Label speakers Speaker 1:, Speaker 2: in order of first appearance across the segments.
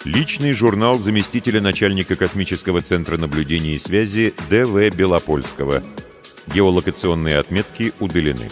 Speaker 1: Личный журнал заместителя начальника космического центра наблюдения и связи Д.В. Белопольского. Геолокационные отметки удалены.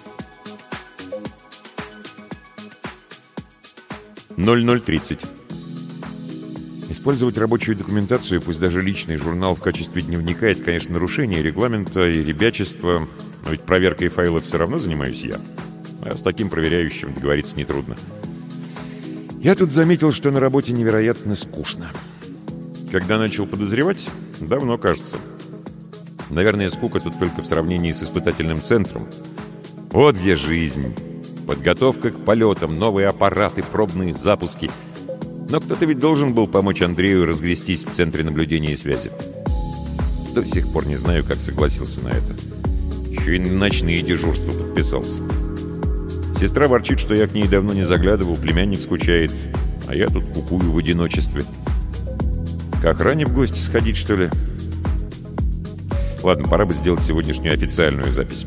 Speaker 1: 00:30. Использовать рабочую документацию, пусть даже личный журнал в качестве дневника — это, конечно, нарушение регламента и ребячество, но ведь проверкой файлов все равно занимаюсь я. А с таким проверяющим договориться нетрудно. Я тут заметил, что на работе невероятно скучно. Когда начал подозревать, давно кажется. Наверное, скука тут только в сравнении с испытательным центром. Вот где жизнь. Подготовка к полетам, новые аппараты, пробные запуски. Но кто-то ведь должен был помочь Андрею разгрестись в центре наблюдения и связи. До сих пор не знаю, как согласился на это. Еще и на ночные дежурства подписался. Сестра ворчит, что я к ней давно не заглядывал, племянник скучает, а я тут кукую в одиночестве. К охране в гости сходить, что ли? Ладно, пора бы сделать сегодняшнюю официальную запись.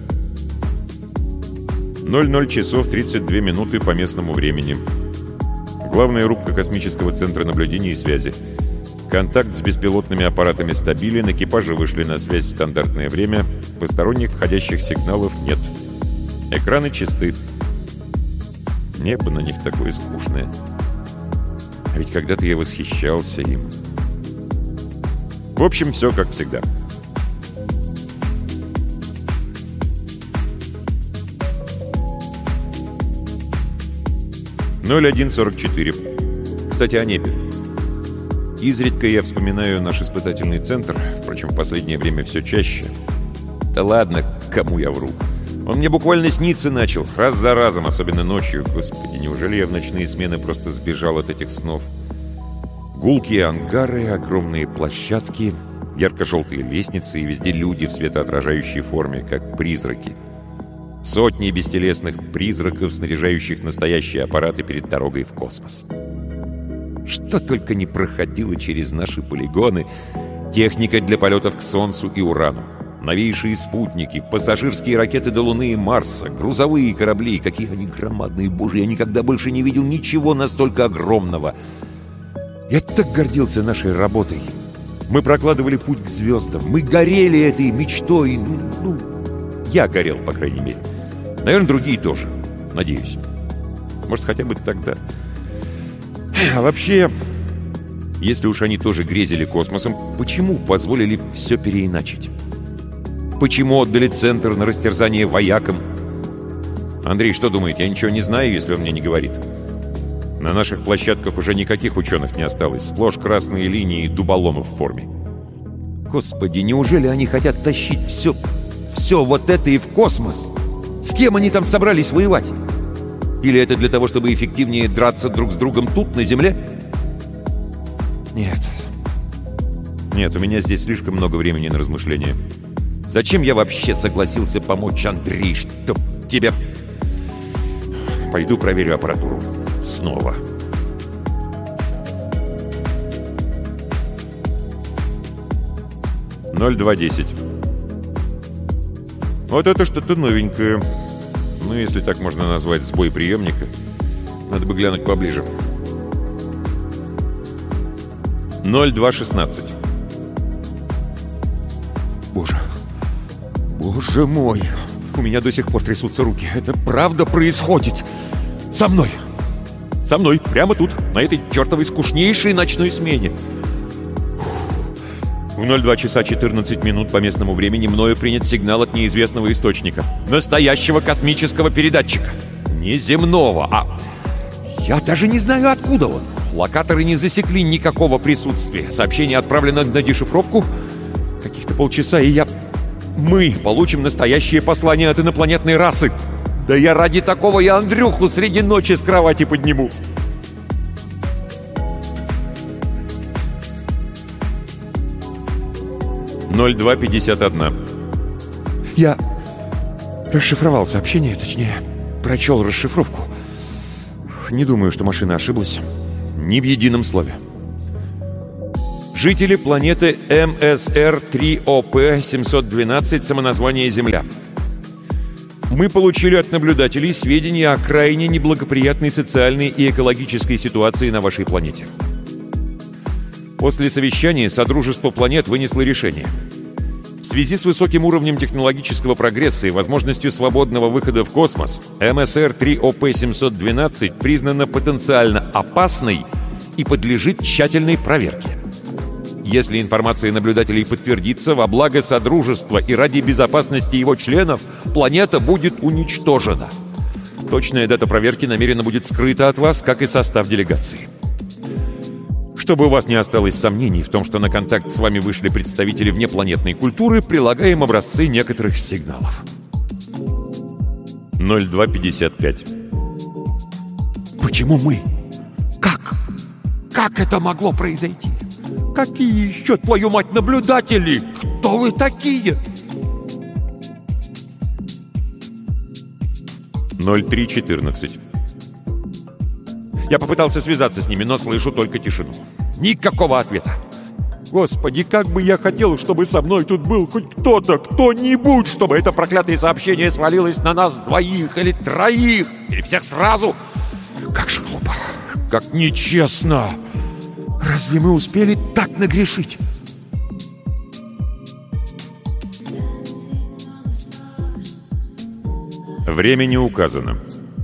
Speaker 1: 00 часов 32 минуты по местному времени. Главная рубка космического центра наблюдения и связи. Контакт с беспилотными аппаратами стабилен, экипажи вышли на связь в стандартное время, посторонних входящих сигналов нет. Экраны чисты. Небо на них такое скучное. А ведь когда-то я восхищался им. В общем, все как всегда. — 01:44. Кстати, о небе. Изредка я вспоминаю наш испытательный центр, впрочем, в последнее время все чаще. Да ладно, кому я вру. Он мне буквально снится начал, раз за разом, особенно ночью. Господи, неужели я в ночные смены просто сбежал от этих снов? Гулкие ангары, огромные площадки, ярко-желтые лестницы и везде люди в светоотражающей форме, как призраки. Сотни бестелесных призраков, снаряжающих настоящие аппараты перед дорогой в космос. Что только не проходило через наши полигоны. Техника для полетов к Солнцу и Урану. Новейшие спутники, пассажирские ракеты до Луны и Марса, грузовые корабли. Какие они громадные, боже, я никогда больше не видел ничего настолько огромного. Я так гордился нашей работой. Мы прокладывали путь к звездам. Мы горели этой мечтой. Я горел, по крайней мере. Наверное, другие тоже. Надеюсь. Может, хотя бы тогда. А вообще, если уж они тоже грезили космосом, почему позволили все переиначить? Почему отдали центр на растерзание воякам? Андрей что думает? Я ничего не знаю, если он мне не говорит. На наших площадках уже никаких ученых не осталось. Сплошь красные линии и дуболомы в форме. Господи, неужели они хотят тащить все вот это и в космос? С кем они там собрались воевать? Или это для того, чтобы эффективнее драться друг с другом тут, на Земле? Нет, у меня здесь слишком много времени на размышления. Зачем я вообще согласился помочь, Андрей? Чтоб тебя... Пойду проверю аппаратуру. Снова. — 02:10. Вот это что-то новенькое. Ну, если так можно назвать сбой приемника. Надо бы глянуть поближе. 02:16. Боже мой! У меня до сих пор трясутся руки. Это правда происходит? Со мной! Со мной! Прямо тут, на этой чертовой скучнейшей ночной смене. В 02 часа 14 минут по местному времени мною принят сигнал от неизвестного источника. Настоящего космического передатчика. Не земного, а... Я даже не знаю, откуда он. Локаторы не засекли никакого присутствия. Сообщение отправлено на дешифровку. Каких-то полчаса, и мы получим настоящее послание от инопланетной расы. Да я ради такого и Андрюху среди ночи с кровати подниму. — 02:51. Я расшифровал сообщение, точнее, прочел расшифровку. Не думаю, что машина ошиблась. Ни в едином слове. Жители планеты МСР-3ОП-712, самоназвание Земля. Мы получили от наблюдателей сведения о крайне неблагоприятной социальной и экологической ситуации на вашей планете. После совещания Содружество планет вынесло решение. В связи с высоким уровнем технологического прогресса и возможностью свободного выхода в космос, МСР-3ОП-712 признана потенциально опасной и подлежит тщательной проверке. Если информация наблюдателей подтвердится, во благо Содружества и ради безопасности его членов, планета будет уничтожена. Точная дата проверки намеренно будет скрыта от вас, как и состав делегации. Чтобы у вас не осталось сомнений в том, что на контакт с вами вышли представители внепланетной культуры, прилагаем образцы некоторых сигналов. 0255.
Speaker 2: Почему мы? Как? Как это могло произойти? Какие еще, твою мать, наблюдатели? Кто вы такие?
Speaker 1: 0314. Я попытался связаться с ними, но слышу только тишину. Никакого ответа.
Speaker 2: Господи, как бы я хотел, чтобы со мной тут был хоть кто-то, кто-нибудь, чтобы это проклятое сообщение свалилось на нас двоих или троих, или всех сразу. Как же глупо, как нечестно. Разве мы успели так нагрешить?
Speaker 1: Время не указано.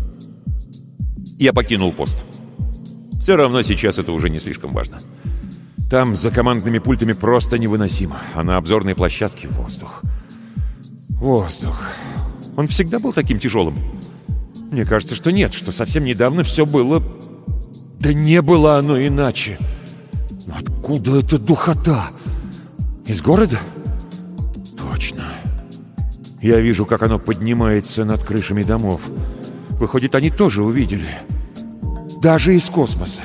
Speaker 1: Я покинул пост. Все равно сейчас это уже не слишком важно. Там за командными пультами просто невыносимо, а на обзорной площадке воздух. Воздух. Он всегда был таким тяжелым? Мне кажется, что нет, что совсем недавно все было... Да не было оно иначе. Но откуда эта духота? Из города? Точно. Я вижу, как оно поднимается над крышами домов. Выходит, они тоже увидели. Даже из космоса.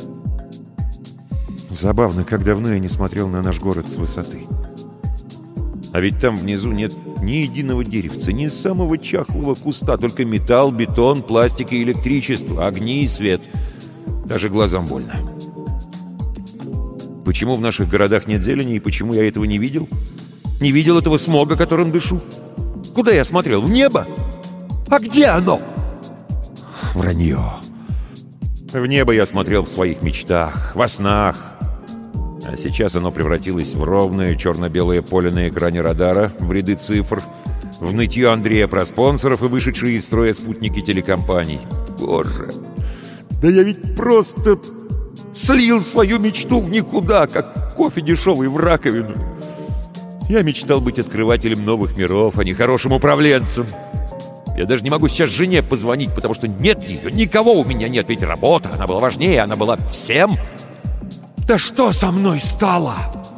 Speaker 1: Забавно, как давно я не смотрел на наш город с высоты. А ведь там внизу нет ни единого деревца, ни самого чахлого куста, только металл, бетон, пластик и электричество, огни и свет. Даже глазам больно. Почему в наших городах нет зелени и почему я этого не видел? Не видел этого смога, которым дышу? Куда я смотрел? В небо? А где оно? Вранье. В небо я смотрел в своих мечтах, во снах. А сейчас оно превратилось в ровное черно-белое поле на экране радара, в ряды цифр, в нытье Андрея про спонсоров и вышедшие из строя спутники телекомпаний. Боже, да я ведь просто слил свою мечту в никуда, как кофе дешевый в раковину. Я мечтал быть открывателем новых миров, а не хорошим управленцем. Я даже не могу сейчас жене позвонить, потому что нет ее, никого у меня нет, ведь работа, она была важнее, она была всем. Да что со мной стало?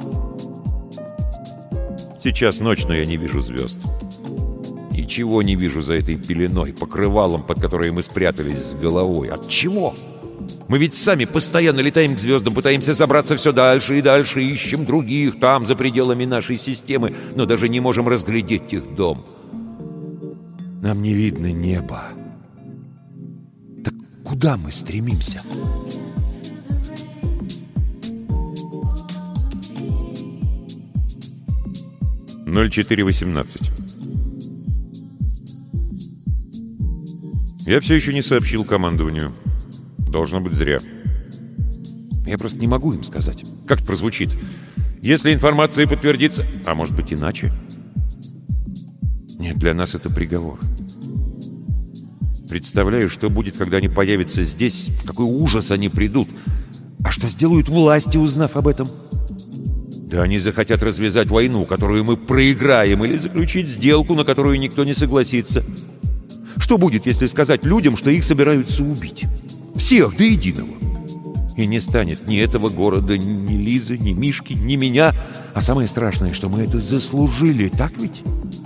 Speaker 1: Сейчас ночь, но я не вижу звезд. Ничего не вижу за этой пеленой, покрывалом, под которой мы спрятались с головой. От чего? Мы ведь сами постоянно летаем к звездам, пытаемся забраться все дальше и дальше, ищем других там, за пределами нашей системы, но даже не можем разглядеть их дом. Нам не видно неба. Так куда мы стремимся? «0418». Я все еще не сообщил командованию. Должно быть зря. Я просто не могу им сказать. Как это прозвучит? Если информация подтвердится... А может быть иначе? Нет, для нас это приговор. Представляю, что будет, когда они появятся здесь, в какой ужас они придут. А что сделают власти, узнав об этом? Да они захотят развязать войну, которую мы проиграем, или заключить сделку, на которую никто не согласится. Что будет, если сказать людям, что их собираются убить? Всех до единого. И не станет ни этого города, ни Лизы, ни Мишки, ни меня. А самое страшное, что мы это заслужили, так ведь?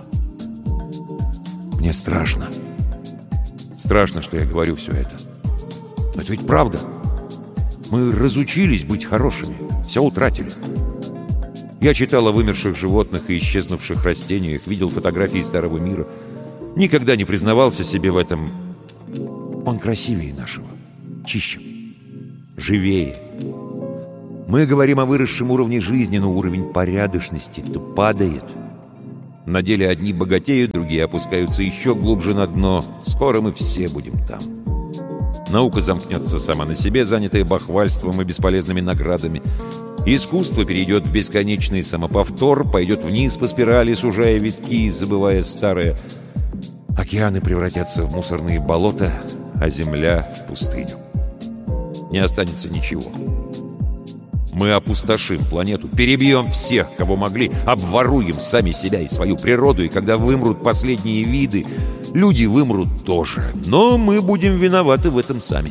Speaker 1: Мне страшно. Страшно, что я говорю все это. Но это ведь правда. Мы разучились быть хорошими. Все утратили. Я читал о вымерших животных и исчезнувших растениях, видел фотографии старого мира. Никогда не признавался себе в этом. Он красивее нашего. Чище. Живее. Мы говорим о выросшем уровне жизни, но уровень порядочности-то падает. На деле одни богатеют, другие опускаются еще глубже на дно. Скоро мы все будем там. Наука замкнется сама на себе, занятая бахвальством и бесполезными наградами. Искусство перейдет в бесконечный самоповтор, пойдет вниз по спирали, сужая витки и забывая старое. Океаны превратятся в мусорные болота, а земля — в пустыню. Не останется ничего. Мы опустошим планету, перебьем всех, кого могли, обворуем сами себя и свою природу, и когда вымрут последние виды, люди вымрут тоже. Но мы будем виноваты в этом сами.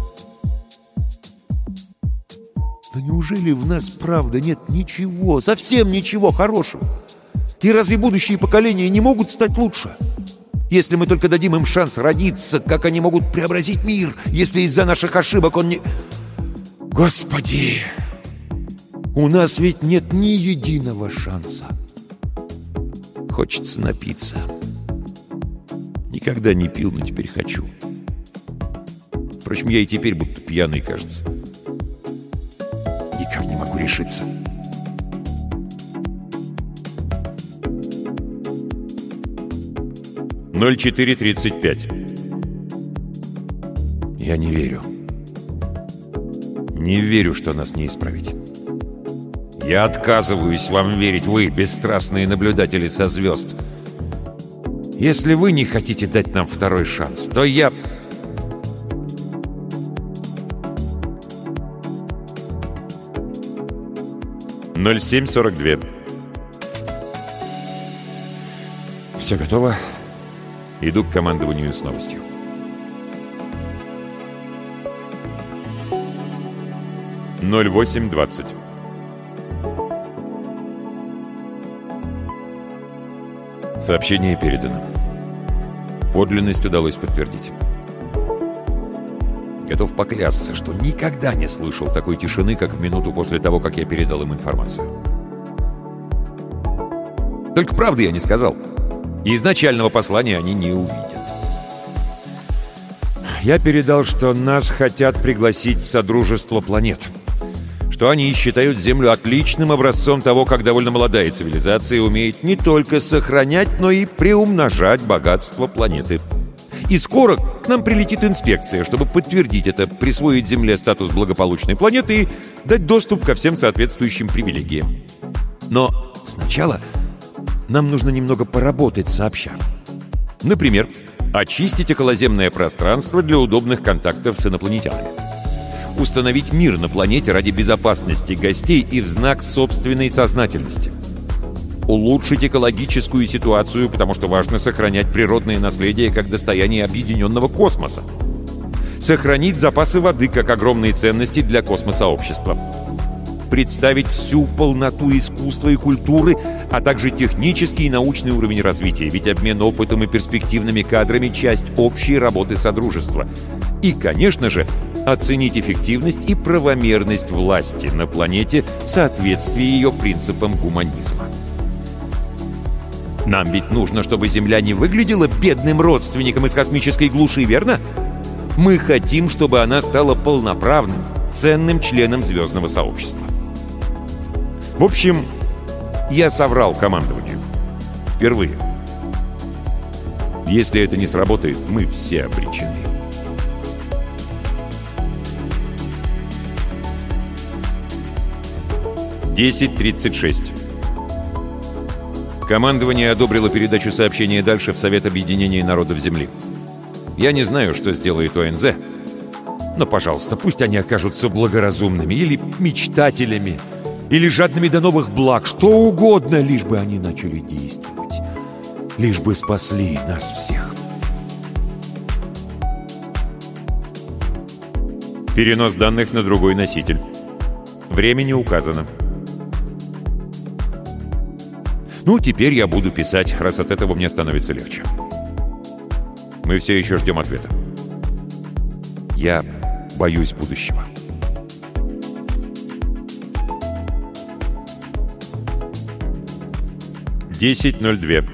Speaker 2: Да неужели в нас правда нет ничего, совсем ничего хорошего? И разве будущие поколения не могут стать лучше? Если мы только дадим им шанс родиться, как они могут преобразить мир, если из-за наших ошибок он не... Господи! У нас ведь нет ни единого шанса.
Speaker 1: Хочется напиться. Никогда не пил, но теперь хочу. Впрочем, я и теперь будто пьяный, кажется. Никак не могу решиться. — 04:35. Я не верю. Не верю, что нас не исправить. Я отказываюсь вам верить, вы, бесстрастные наблюдатели со звезд. Если вы не хотите дать нам второй шанс, то я... — 07:42. Все готово. Иду к командованию с новостью. — 08:20. Сообщение передано. Подлинность удалось подтвердить. Готов поклясться, что никогда не слышал такой тишины, как в минуту после того, как я передал им информацию. Только правды я не сказал. И изначального послания они не увидят. Я передал, что нас хотят пригласить в Содружество планет. Что они считают Землю отличным образцом того, как довольно молодая цивилизация умеет не только сохранять, но и приумножать богатство планеты. И скоро к нам прилетит инспекция, чтобы подтвердить это, присвоить Земле статус благополучной планеты и дать доступ ко всем соответствующим привилегиям. Но сначала нам нужно немного поработать сообща. Например, очистить околоземное пространство для удобных контактов с инопланетянами. Установить мир на планете ради безопасности гостей и в знак собственной сознательности. Улучшить экологическую ситуацию, потому что важно сохранять природное наследие как достояние объединенного космоса. Сохранить запасы воды как огромные ценности для космосообщества. Представить всю полноту искусства и культуры, а также технический и научный уровень развития, ведь обмен опытом и перспективными кадрами — часть общей работы Содружества. И, конечно же, оценить эффективность и правомерность власти на планете в соответствии ее принципам гуманизма. Нам ведь нужно, чтобы Земля не выглядела бедным родственником из космической глуши, верно? Мы хотим, чтобы она стала полноправным, ценным членом звездного сообщества. В общем, я соврал командованию. Впервые. Если это не сработает, мы все обречены. — 10:36. Командование одобрило передачу сообщения дальше в Совет Объединения Народов Земли. Я не знаю, что сделает ОНЗ, но, пожалуйста, пусть они окажутся благоразумными или мечтателями, или жадными до новых благ, что угодно, лишь бы они начали действовать, лишь бы спасли нас всех. Перенос данных на другой носитель. Время не указано. Ну, теперь я буду писать, раз от этого мне становится легче. Мы все еще ждем ответа. Я боюсь будущего. — 10:02.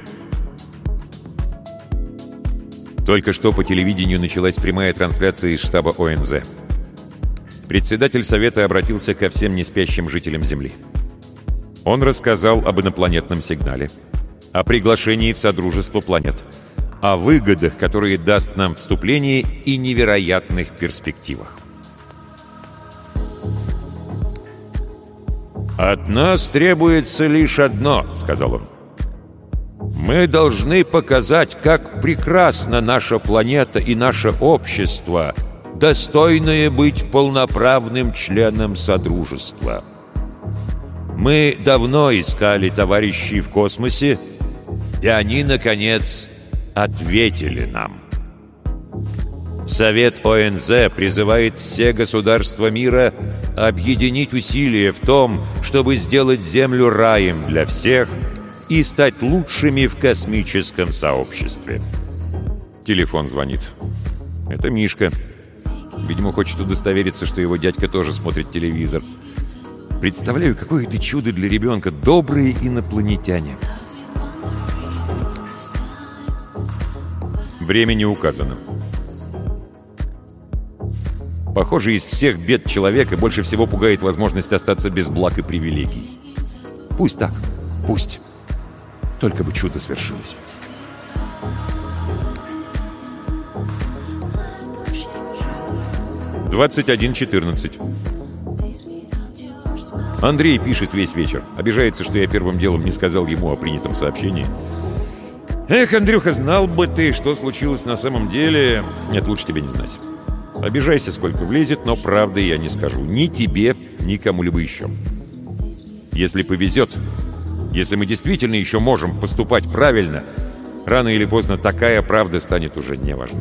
Speaker 1: Только что по телевидению началась прямая трансляция из штаба ОНЗ. Председатель Совета обратился ко всем неспящим жителям Земли. Он рассказал об инопланетном сигнале, о приглашении в Содружество планет, о выгодах, которые даст нам вступление, и невероятных перспективах. «От нас требуется лишь одно», — сказал он. «Мы должны показать, как прекрасна наша планета и наше общество, достойное быть полноправным членом Содружества. Мы давно искали товарищей в космосе, и они, наконец, ответили нам. Совет ОНЗ призывает все государства мира объединить усилия в том, чтобы сделать Землю раем для всех и стать лучшими в космическом сообществе». Телефон звонит. Это Мишка. Видимо, хочет удостовериться, что его дядька тоже смотрит телевизор. Представляю, какое это чудо для ребенка. Добрые инопланетяне. Время не указано. Похоже, из всех бед человека больше всего пугает возможность остаться без благ и привилегий. Пусть так, пусть. Только бы чудо свершилось. — 21:14. Андрей пишет весь вечер. Обижается, что я первым делом не сказал ему о принятом сообщении. «Эх, Андрюха, знал бы ты, что случилось на самом деле...» Нет, лучше тебе не знать. Обижайся, сколько влезет, но правды я не скажу. Ни тебе, ни кому-либо еще. Если повезет, если мы действительно еще можем поступать правильно, рано или поздно такая правда станет уже неважна.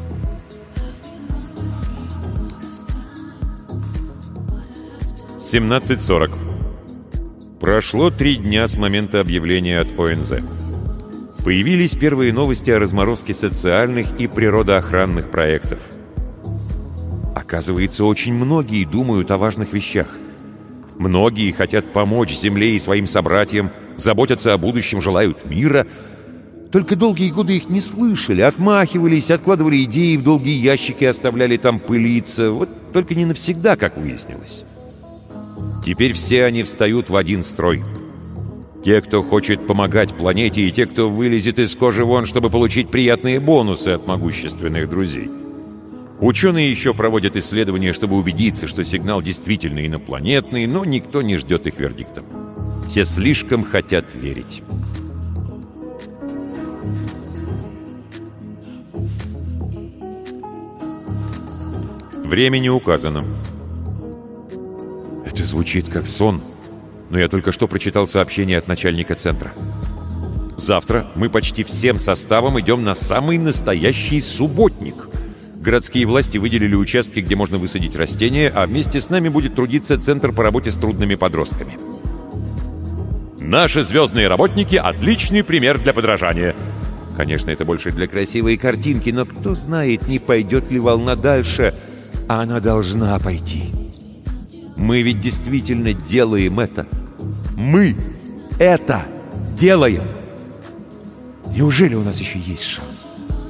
Speaker 1: — 17:40. Прошло 3 дня с момента объявления от ОНЗ. Появились первые новости о разморозке социальных и природоохранных проектов. Оказывается, очень многие думают о важных вещах. Многие хотят помочь Земле и своим собратьям, заботятся о будущем, желают мира. Только долгие годы их не слышали, отмахивались, откладывали идеи в долгие ящики, оставляли там пылиться. Вот только не навсегда, как выяснилось. Теперь все они встают в один строй. Те, кто хочет помогать планете, и те, кто вылезет из кожи вон, чтобы получить приятные бонусы от могущественных друзей. Ученые еще проводят исследования, чтобы убедиться, что сигнал действительно инопланетный, но никто не ждет их вердикта. Все слишком хотят верить. Время не указано. Это звучит как сон, но я только что прочитал сообщение от начальника центра. Завтра мы почти всем составом идем на самый настоящий субботник. Городские власти выделили участки, где можно высадить растения, а вместе с нами будет трудиться Центр по работе с трудными подростками. Наши звездные работники — отличный пример для подражания. Конечно, это больше для красивой картинки, но кто знает, не пойдет ли волна дальше, а она должна пойти. Мы ведь действительно делаем это. Мы это делаем. Неужели у нас еще есть шанс?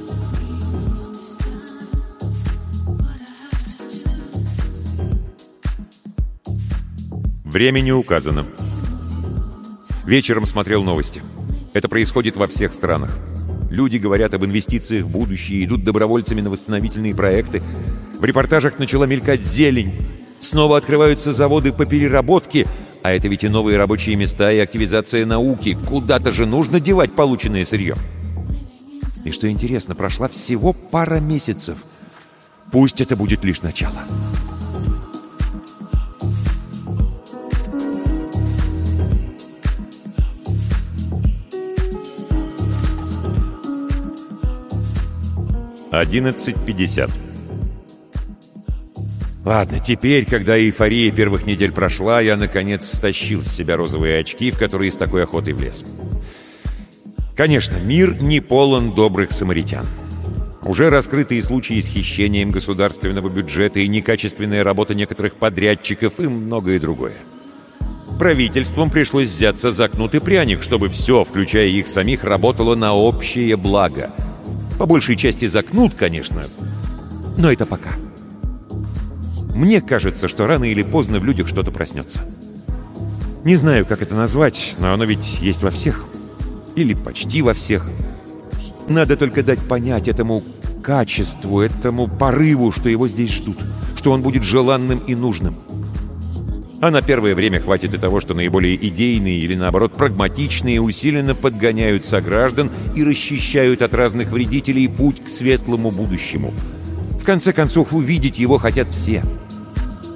Speaker 1: Время не указано. Вечером смотрел новости. Это происходит во всех странах. Люди говорят об инвестициях в будущее, идут добровольцами на восстановительные проекты. В репортажах начала мелькать зелень. Снова открываются заводы по переработке, а это ведь и новые рабочие места, и активизация науки. Куда-то же нужно девать полученное сырье. И что интересно, прошла всего пара месяцев. Пусть это будет лишь начало. — 11:50. Ладно, теперь, когда эйфория первых недель прошла, я, наконец, стащил с себя розовые очки, в которые с такой охотой влез. Конечно, мир не полон добрых самаритян. Уже раскрытые случаи с хищением государственного бюджета и некачественная работа некоторых подрядчиков и многое другое. Правительствам пришлось взяться за кнут и пряник, чтобы все, включая их самих, работало на общее благо. По большей части за кнут, конечно, но это пока. Мне кажется, что рано или поздно в людях что-то проснется. Не знаю, как это назвать, но оно ведь есть во всех. Или почти во всех. Надо только дать понять этому качеству, этому порыву, что его здесь ждут, что он будет желанным и нужным. А на первое время хватит и того, что наиболее идейные или, наоборот, прагматичные усиленно подгоняют сограждан и расчищают от разных вредителей путь к светлому будущему. В конце концов, увидеть его хотят все —